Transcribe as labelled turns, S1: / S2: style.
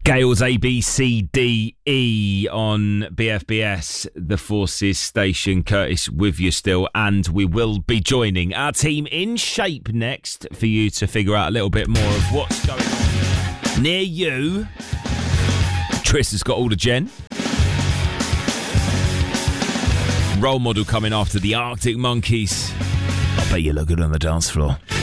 S1: Gales A, B, C, D, E on BFBS, the Forces station. Curtis with you still, and we will be joining our team in shape next for you to figure out a little bit more of what's going on near you. Tris has got all the gen. Role model coming after the Arctic Monkeys. I bet you look good on the dance floor.